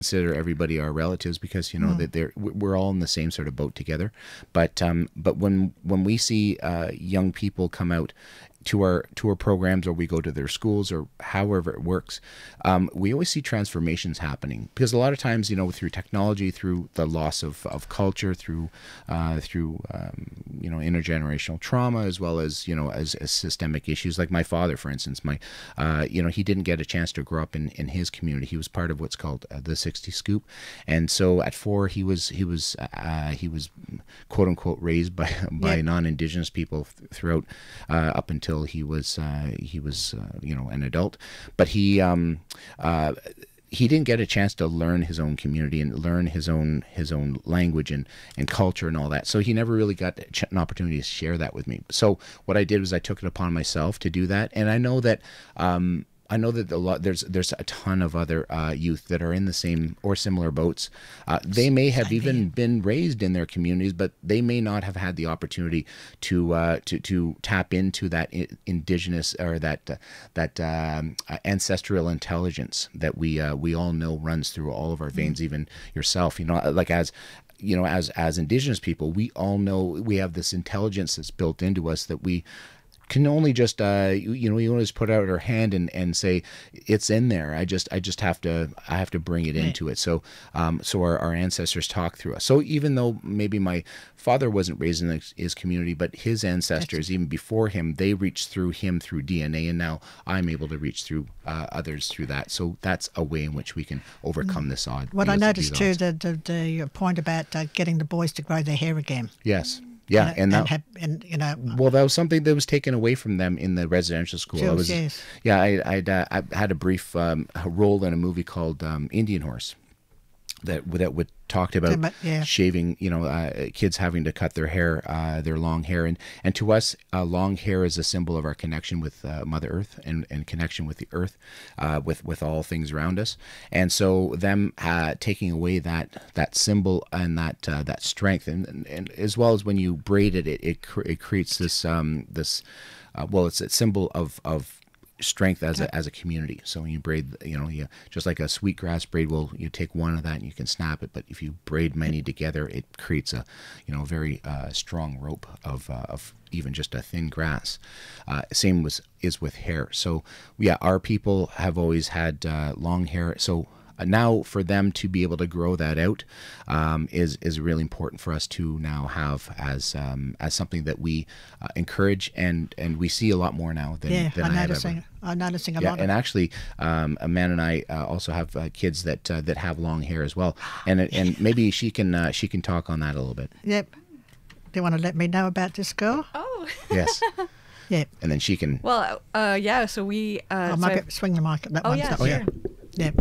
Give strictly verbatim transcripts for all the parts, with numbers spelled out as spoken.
consider everybody our relatives because you know mm. that they're we're all in the same sort of boat together. But um, but when when we see uh, young people come out to our to our programs, or we go to their schools, or however it works, um, we always see transformations happening, because a lot of times, you know, through technology, through the loss of, of culture, through uh, through um, you know, intergenerational trauma, as well as, you know, as, as systemic issues. Like my father, for instance, my uh, you know, he didn't get a chance to grow up in, in his community. He was part of what's called uh, the sixty Scoop, and so at four he was he was uh, he was quote unquote raised by by yeah. non-Indigenous people th- throughout uh, up until he was uh, he was uh, you know, an adult, but he um, uh, he didn't get a chance to learn his own community and learn his own his own language and, and culture and all that. So he never really got an opportunity to share that with me. So what I did was I took it upon myself to do that, and I know that. Um, I know that a lot, there's there's a ton of other uh, youth that are in the same or similar boats. Uh, they may have even been raised in their communities, but they may not have had the opportunity to uh, to to tap into that indigenous or that uh, that um, ancestral intelligence that we uh, we all know runs through all of our veins. Mm. Even yourself, you know, like as. You know, as as Indigenous people, we all know we have this intelligence that's built into us that we can only just uh you, you know you want to just put out our hand and, and say it's in there. I just I just have to I have to bring it right. into it. So um so our, our ancestors talk through us. So even though maybe my father wasn't raised in his community, but his ancestors that's... even before him, they reached through him through D N A, and now I'm able to reach through uh, others through that. So that's a way in which we can overcome mm. this odd. What I noticed too, the, the the point about uh, getting the boys to grow their hair again. Yes. Yeah, and, and, that, and, have, and you know, well, that was something that was taken away from them in the residential school. Jules, I was, yes. yeah, I, I'd, uh, I had a brief um, role in a movie called um, Indian Horse, that that would talked about but, yeah. shaving, you know, uh, kids having to cut their hair, uh, their long hair, and and to us, uh, long hair is a symbol of our connection with uh, Mother Earth and, and connection with the earth, uh, with with all things around us. And so them uh, taking away that that symbol and that uh, that strength, and, and and as well as when you braid it, it it, cre- it creates this um this uh, well, it's a symbol of of strength as a as a community. So when you braid, you know, you just like a sweetgrass braid, will you take one of that and you can snap it, but if you braid many together, it creates a, you know, very uh, strong rope of uh, of even just a thin grass. Uh, same was is with hair. So yeah, our people have always had uh, long hair. So Uh, now for them to be able to grow that out um, is is really important for us to now have as um, as something that we uh, encourage, and, and we see a lot more now than, yeah, than I'm I have noticing, ever. I'm noticing a Yeah, lot. and of actually, um, Amanda and I uh, also have uh, kids that uh, that have long hair as well, and and maybe she can uh, she can talk on that a little bit. Yep. Do you want to let me know about this girl? Oh. Yes. Yep. And then she can. Well, uh, yeah. So we. Uh, oh, so might swing the mic. That oh one. yeah, so, sure. yeah. Yep.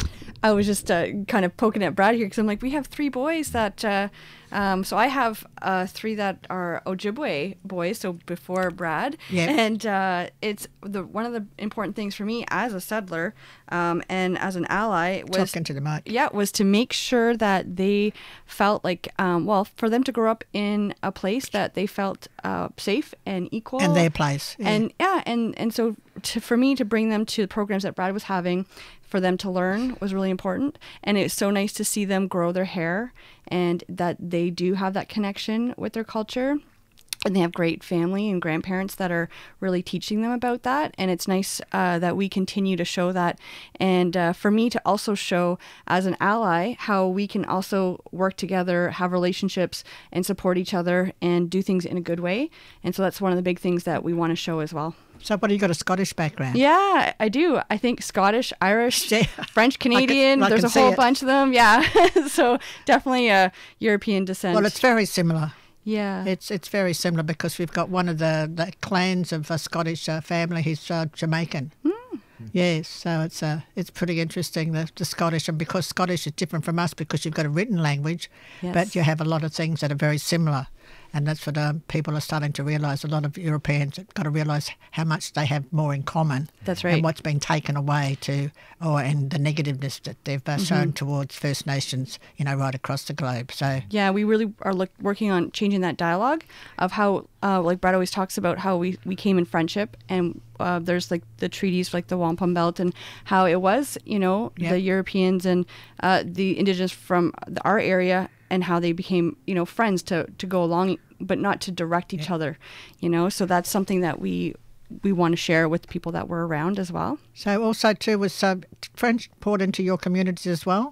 I was just uh, kind of poking at Brad here because I'm like, we have three boys that, uh, um, so I have uh, three that are Ojibwe boys, so before Brad. Yep. And uh, it's the one of the important things for me as a settler um, and as an ally was talking to the mic. Yeah, was to make sure that they felt like, um, well, for them to grow up in a place that they felt uh, safe and equal. And their place. Yeah. And yeah, and, and so to, for me to bring them to the programs that Brad was having, for them to learn was really important. And it's so nice to see them grow their hair and that they do have that connection with their culture. And they have great family and grandparents that are really teaching them about that. And it's nice uh, that we continue to show that. And uh, for me to also show as an ally how we can also work together, have relationships, and support each other and do things in a good way. And so that's one of the big things that we want to show as well. So what, you got a Scottish background? Yeah, I do. I think Scottish, Irish, yeah. French, Canadian, I can, I there's a whole it. bunch of them. Yeah. So definitely a European descent. Well, it's very similar. Yeah. It's it's very similar because we've got one of the, the clans of a Scottish uh, family. He's uh, Jamaican. Mm. Yes, so it's uh, it's pretty interesting, the, the Scottish. And because Scottish is different from us because you've got a written language, Yes. but you have a lot of things that are very similar. And that's what um, people are starting to realise. A lot of Europeans have got to realise how much they have more in common. That's right. And what's been taken away to, or and the negativeness that they've uh, shown towards First Nations, you know, right across the globe. So Yeah, we really are look, working on changing that dialogue of how, uh, like Brad always talks about how we, we came in friendship, and uh, there's like the treaties for like the Wampum Belt, and how it was, you know, Yep. the Europeans and uh, the Indigenous from the, our area, and how they became, you know, friends to, to go along, but not to direct each other, you know. So that's something that we we want to share with people that were around as well. So also too was uh, French poured into your communities as well.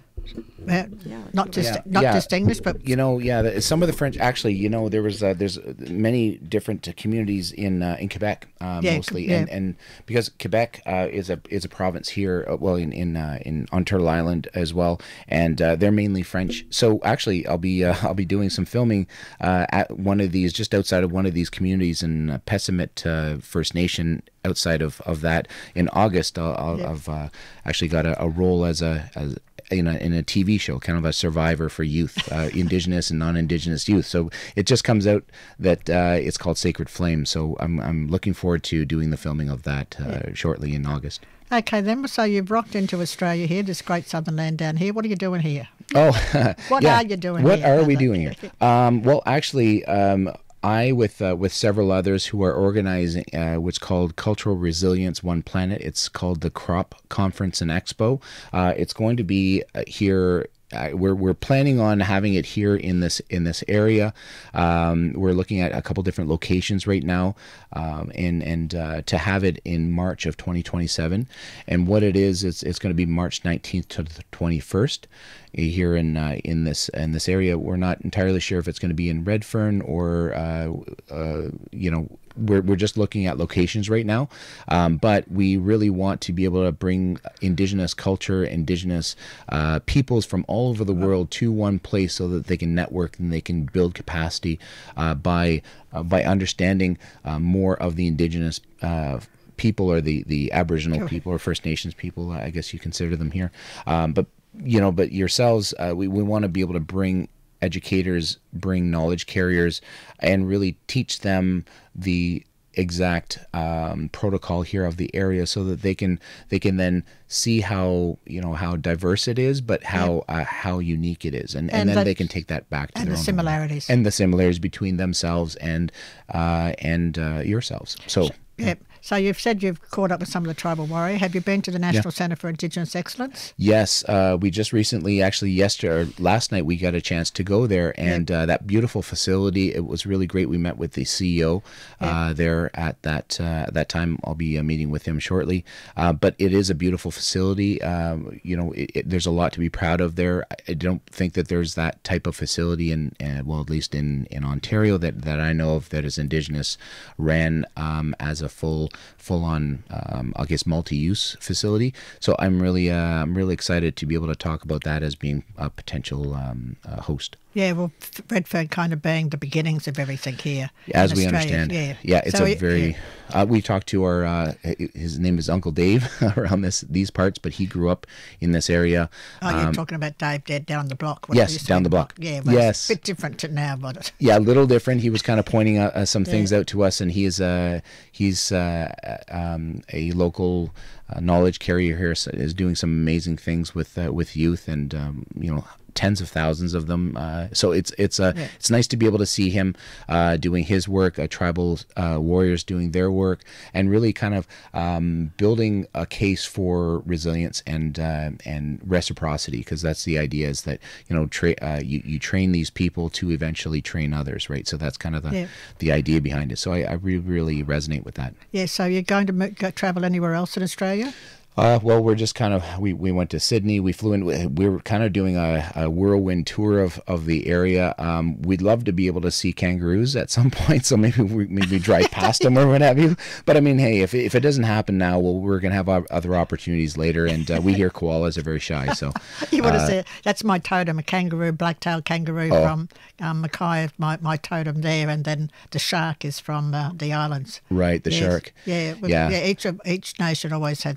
Uh, Yeah, not just Yeah, not yeah. just English, but You know, yeah, the- some of the French actually, you know, there was uh, there's many different uh, communities in uh, in Quebec uh, Yeah, mostly, yeah. and and because Quebec uh, is a is a province here, uh, well in in uh, in on Turtle Island as well, and uh, they're mainly French. So actually, I'll be uh, I'll be doing some filming uh, at one of these, just outside of one of these communities in uh, Pessamit uh, First Nation. Outside of, of that in August, I'll, I'll, Yeah. I've uh, actually got a, a role as a as in a in a T V show, kind of a survivor for youth, uh, Indigenous and non-Indigenous youth. So it just comes out that uh, it's called Sacred Flame. So I'm I'm looking forward to doing the filming of that uh, shortly in August. okay then. So you've rocked into Australia here, this great southern land down here. What are you doing here? Oh, What yeah. are you doing What here? are we doing here? Um, well, actually, um, I, with uh, with several others who are organizing uh, what's called Cultural Resilience One Planet. It's called the CROP Conference and Expo. Uh, it's going to be uh, here. Uh, we're we're planning on having it here in this in this area. Um, we're looking at a couple different locations right now, um, and and uh, to have it in March of twenty twenty-seven. And what it is, it's it's going to be March nineteenth to the twenty-first here in uh, in this in this area. We're not entirely sure if it's going to be in Redfern or uh, uh, you know. We're, we're just looking at locations right now, um, but we really want to be able to bring Indigenous culture, Indigenous uh, peoples from all over the world to one place so that they can network and they can build capacity uh, by uh, by understanding uh, more of the Indigenous uh, people, or the, the Aboriginal people or First Nations people, I guess you consider them here. Um, but you know, but yourselves, uh, we, we want to be able to bring educators, bring knowledge carriers, and really teach them the exact um, protocol here of the area, so that they can they can then see how you know how diverse it is, but how uh, how unique it is, and and, And then that- they can take that back to and their the own similarities. and the similarities between themselves and uh, and uh, yourselves. So. Yep. So you've said you've caught up with some of the tribal warrior. Have you been to the National Centre for Indigenous Excellence? Yes, uh, we just recently, actually yesterday, or last night, we got a chance to go there, and uh, that beautiful facility. It was really great. We met with the C E O uh, there at that uh, that time. I'll be uh, meeting with him shortly. Uh, but it is a beautiful facility. Um, you know, it, it, there's a lot to be proud of there. I don't think that there's that type of facility in, uh, well, at least in, in Ontario that, that I know of that is Indigenous ran um, as a full full on um, I guess multi-use facility. So I'm really uh, I'm really excited to be able to talk about that as being a potential um, uh, host. Yeah, well, Redfern kind of being the beginnings of everything here. As in we Australia. understand, Yeah, yeah, it's So a it- very. yeah. Uh, we talked to our. Uh, his name is Uncle Dave around this these parts, but he grew up in this area. Oh, you're Um, talking about Dave dead down the block. what it yes, used to down be the block. Yeah, well, Yes. it's a bit different to now, but it. Yeah, a little different. He was kind of pointing uh, uh, some things Yeah. out to us, and he is uh, he's uh, um, a local uh, knowledge carrier here. So is doing some amazing things with uh, with youth, and um, you know. Tens of thousands of them. Uh, so it's it's uh, Yeah. it's nice to be able to see him uh, doing his work, uh, tribal uh, warriors doing their work, and really kind of um, building a case for resilience and uh, and reciprocity, because that's the idea, is that you know tra- uh, you you train these people to eventually train others, right? So that's kind of the Yeah. the idea behind it. So I, I really really resonate with that. Yeah, so you're going to mo- go travel anywhere else in Australia? Uh, well, we're just kind of we, we went to Sydney. We flew in. We were kind of doing a, a whirlwind tour of, of the area. Um, we'd love to be able to see kangaroos at some point, so maybe we maybe drive past them or what have you. But I mean, hey, if if it doesn't happen now, well, we're gonna have o- other opportunities later. And uh, we hear koalas are very shy, so You would have uh, said that's my totem, a kangaroo, black-tailed kangaroo Oh. from um, Mackay, my, my totem there, and then the shark is from uh, the islands. right, the Yes. shark. Yeah, with- Yeah. yeah. Each of each nation always has different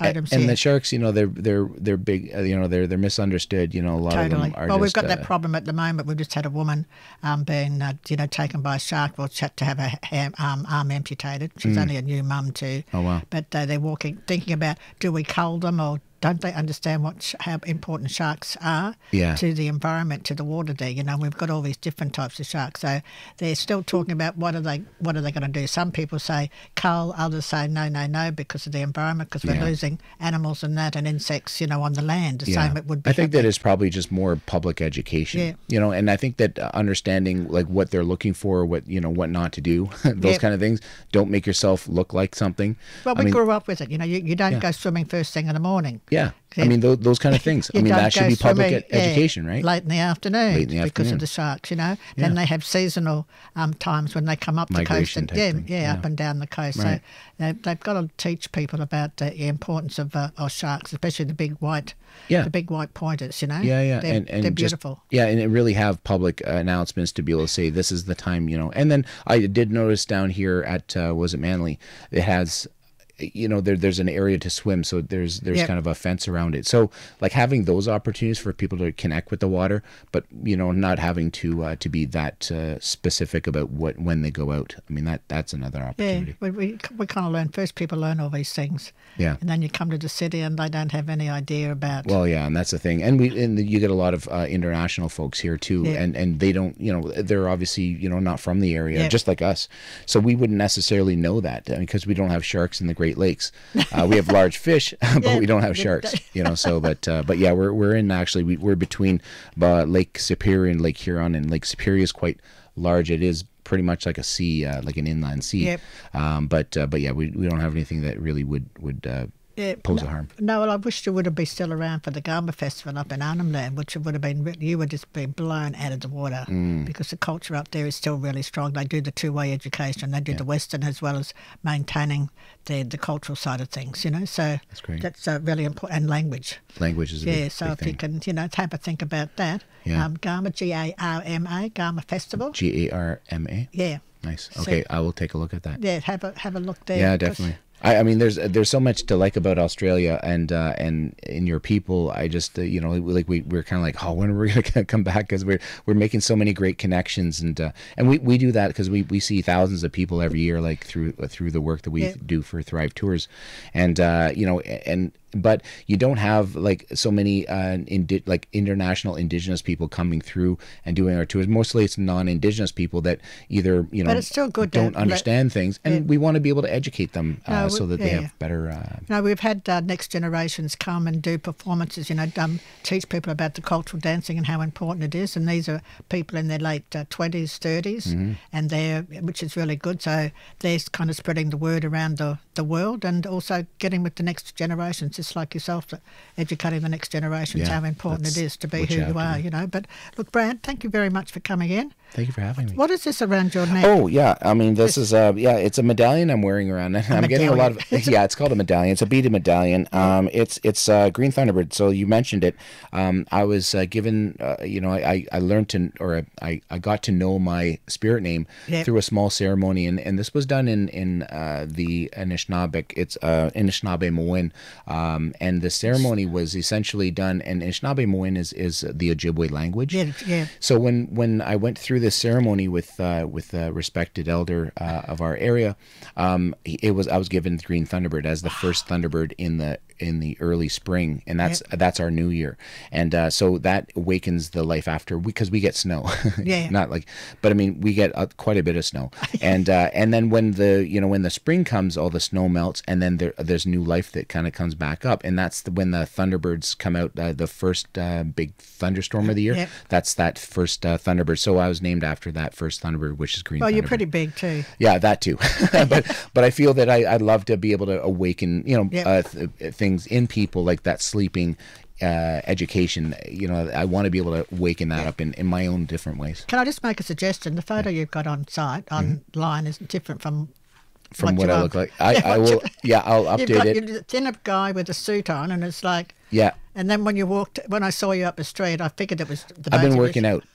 totems. And yeah. the sharks, you know, they're they're they're big. Uh, you know, they're they're misunderstood. You know, a lot Totally. of them are well, just. we've got uh, that problem at the moment. We've just had a woman um, being, uh, you know, taken by a shark. Well, she had to have her ham, um, arm amputated. She's only a new mum too. Oh, wow. But uh, they're walking, thinking about, do we cull them or don't they understand what sh- how important sharks are Yeah. to the environment, to the water there? You know, we've got all these different types of sharks. So they're still talking about what are they what are they going to do. Some people say cull, others say no, no, no because of the environment, because we're Yeah. losing animals and that and insects, you know, on the land. The same it would be. I think that happening. is probably just more public education. Yeah. You know, and I think that uh, understanding like what they're looking for, what you know, what not to do, those Yeah. kind of things. Don't make yourself look like something. Well, I we mean, grew up with it. You know, you, you don't Yeah. go swimming first thing in the morning. yeah. I Yeah. mean, those, those kind of things. I You mean, don't that should go be public swimming, ed- yeah, education, right? Late in the afternoon Late in the because afternoon. of the sharks, you know. Yeah. Then they have seasonal um, times when they come up the coast. Migration And, type yeah, thing, yeah, yeah. up and down the coast. Right. So they, they've got to teach people about uh, the importance of, uh, of sharks, especially the big white, Yeah. the big white pointers, you know. Yeah, yeah, They're, and, and they're just- beautiful. yeah, and it really have public uh, announcements to be able to say this is the time, you know. And then I did notice down here at uh, was it Manly, it has, you know, there there's an area to swim, so there's there's Yep. kind of a fence around it. So like having those opportunities for people to connect with the water, but you know, not having to uh, to be that uh, specific about what when they go out. I mean, that that's another Yeah, opportunity. we, we, we kind of learn, first people learn all these things. Yeah. And then you come to the city and they don't have any idea about. Well, yeah, and that's the thing, and we and you get a lot of uh, international folks here too, Yeah. and and they don't, you know, they're obviously you know not from the area, Yeah. just like us, so we wouldn't necessarily know that uh, because we don't have sharks in the Great Lakes. Uh, we have large fish, but Yeah, we don't have they- sharks, you know. So, but uh, but yeah, we're we're in actually we, we're between uh, Lake Superior and Lake Huron, and Lake Superior is quite large. It is pretty much like a sea, uh, like an inland sea. Yep. Um, but uh, but yeah, we we don't have anything that really would would. Uh, Yeah, pose no, a harm. No, well, I wish you would have been still around for the Garma Festival up in Arnhem Land, which would have been, re- you would just be blown out of the water Mm. because the culture up there is still really strong. They do the two-way education. They do the Western as well as maintaining the, the cultural side of things, you know. So That's great. that's uh, really important. And language. Language is a Yeah, big, so big if thing. you can, you know, have a think about that. Yeah. Um, Garma, G A R M A, Garma Festival. G A R M A. Yeah. Nice. So- Okay, I will take a look at that. Yeah, have a have a look there. Yeah, 'cause- definitely. I, I mean, there's there's so much to like about Australia and uh, and in your people. I just uh, you know like we we're kind of like, oh, when are we gonna come back? Because we're we're making so many great connections, and uh, and we, we do that because we, we see thousands of people every year, like through through the work that we Yeah. do for Thrive Tours, and uh, you know and. But you don't have like so many uh, indi- like international indigenous people coming through and doing our tours. Mostly it's non-indigenous people that either you know But it's still good to don't let- understand things, and Yeah. we want to be able to educate them uh, No, so we- that they yeah. have better. Uh, No, we've had uh, next generations come and do performances, you know, um, teach people about the cultural dancing and how important it is. And these are people in their late uh, twenties, thirties, Mm-hmm. and they're, which is really good. So they're kind of spreading the word around the, the world and also getting with the next generations, just like yourself, that educating the next generations Yeah, how important it that's is to be what who you you, have to are, do. you know. But look, Brad, thank you very much for coming in. Thank you for having me. What is this around your neck? Oh yeah, I mean this is uh yeah, it's a medallion I'm wearing around. I'm getting a lot of yeah, it's called a medallion. It's a beaded medallion. Um, it's it's uh, green thunderbird. So you mentioned it. Um, I was uh, given uh, you know I, I learned to or I, I got to know my spirit name Yep. through a small ceremony, and, and this was done in in uh, the Anishinaabe. It's uh, Anishinaabe Moin, um, and the ceremony was essentially done. And Anishinaabe Moin is is the Ojibwe language. Yeah, yeah. So when, when I went through this ceremony with uh, with a respected elder uh, of our area, um, it was I was given green thunderbird as the first thunderbird in the in the early spring, and that's that's our new year, and uh, so that awakens the life after because we get snow, Yeah. not like, but I mean we get uh, quite a bit of snow, and uh, and then when the you know when the spring comes, all the snow melts, and then there there's new life that kind of comes back up, and that's the, when the thunderbirds come out, uh, the first uh, big thunderstorm of the year. Yep. That's that first uh, thunderbird. So I was named after that first thunderbird, which is green. Well, you're thunderbird. pretty big too. Yeah, that too. but but I feel that I, I'd love to be able to awaken, you know, Yep. uh, th- things in people like that sleeping uh, education. You know, I want to be able to waken that up in, in my own different ways. Can I just make a suggestion? The photo you've got on site, online, is different from From what, you I are. look like, I, Yeah, I what you- will. Yeah, I'll You've update got it. you're a thin guy with a suit on, and it's like, Yeah. and then when you walked, when I saw you up the street, I figured it was the I've both been of you. working out.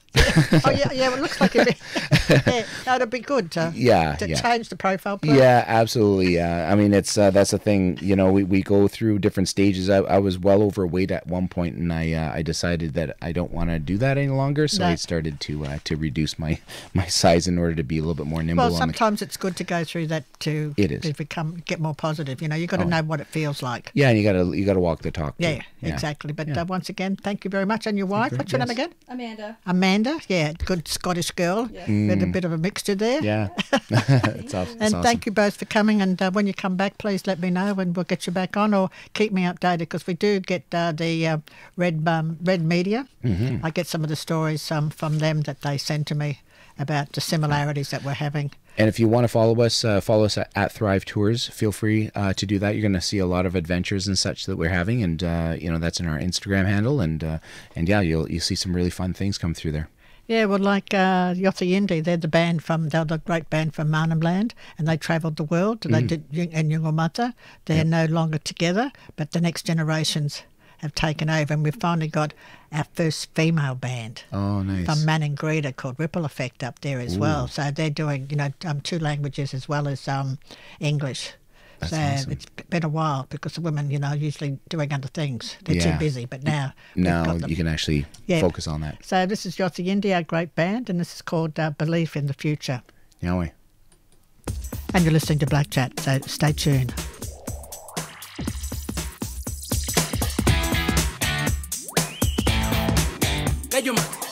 Oh yeah, yeah. Well, it looks like it'd be, yeah, that'd be good to Yeah, to yeah. change the profile. Please. Yeah, absolutely. Yeah, I mean, it's uh, that's the thing. You know, we, we go through different stages. I, I was well overweight at one point, and I uh, I decided that I don't want to do that any longer. So No. I started to uh, to reduce my my size in order to be a little bit more nimble. Well, on sometimes it's good to go through that to, It is. to become get more positive. You know, you got to Oh. know what it feels like. the, yeah, and you gotta you gotta walk the talk. too. Yeah, exactly. But Yeah. uh, once again, thank you very much. And your wife, what's your name Yes. again? Amanda. Amanda. Yeah, good Scottish girl with a bit of a mixture there. Yeah, it's off, it's And awesome. thank you both for coming. And uh, when you come back, please let me know and we'll get you back on, or keep me updated, because we do get uh, the uh, Red um, Red Media. Mm-hmm. I get some of the stories um, from them that they send to me about the similarities that we're having. And if you want to follow us, uh, follow us at, at Thrive Tours. Feel free uh, to do that. You're going to see a lot of adventures and such that we're having, and uh, you know that's in our Instagram handle. And uh, and yeah, you'll you see some really fun things come through there. Yeah, well, like uh, Yothu Yindi, they're the band from, they're the great band from Marnhem Land, and they travelled the world. They did, and Yungamata, they're no longer together, but the next generations have taken over, and we've finally got our first female band Oh, nice. from Maningrida called Ripple Effect up there as well. So they're doing, you know, um, two languages as well as um, English. That's so awesome. it's been a while, because the women, you know, are usually doing other things. They're Yeah. too busy, but now we've Now got them. you can actually Yeah. focus on that. So this is Yothu Yindi, our great band, and this is called uh, Belief in the Future. Yahweh. And you're listening to Black Chat, so stay tuned. Gallo Man.